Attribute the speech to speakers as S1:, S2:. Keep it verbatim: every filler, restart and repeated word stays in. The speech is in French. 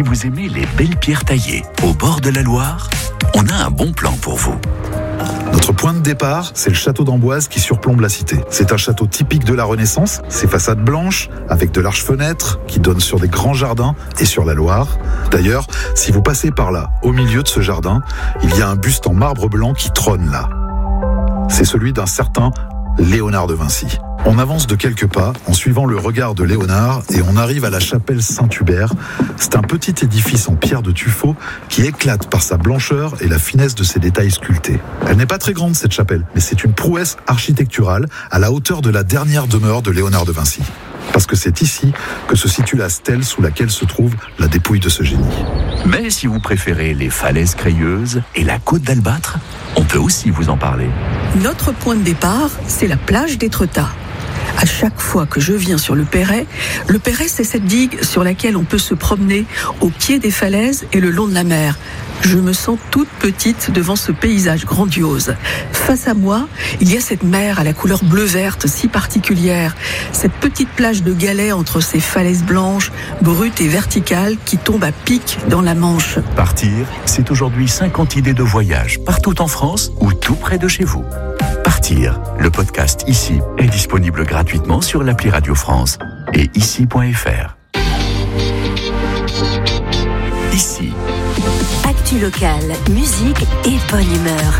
S1: Si vous aimez les belles pierres taillées au bord de la Loire, on a un bon plan pour vous.
S2: Notre point de départ, c'est le château d'Amboise qui surplombe la cité. C'est un château typique de la Renaissance, ses façades blanches, avec de larges fenêtres qui donnent sur des grands jardins et sur la Loire. D'ailleurs, si vous passez par là, au milieu de ce jardin, il y a un buste en marbre blanc qui trône là. C'est celui d'un certain Léonard de Vinci. On avance de quelques pas en suivant le regard de Léonard et on arrive à la chapelle Saint-Hubert. C'est un petit édifice en pierre de tuffeau qui éclate par sa blancheur et la finesse de ses détails sculptés. Elle n'est pas très grande cette chapelle, mais c'est une prouesse architecturale à la hauteur de la dernière demeure de Léonard de Vinci. Parce que c'est ici que se situe la stèle sous laquelle se trouve la dépouille de ce génie.
S1: Mais si vous préférez les falaises crayeuses et la côte d'Albâtre, on peut aussi vous en parler.
S3: Notre point de départ, c'est la plage d'Étretat. À chaque fois que je viens sur le Perret, le Perret, c'est cette digue sur laquelle on peut se promener au pied des falaises et le long de la mer. Je me sens toute petite devant ce paysage grandiose. Face à moi, il y a cette mer à la couleur bleu-verte si particulière, cette petite plage de galets entre ces falaises blanches, brutes et verticales qui tombent à pic dans la Manche.
S1: Partir, c'est aujourd'hui cinquante idées de voyage partout en France ou tout près de chez vous. Partir, le podcast Ici est disponible gratuitement sur l'appli Radio France et ici point f r. Ici.
S4: Actu locale, musique et bonne humeur.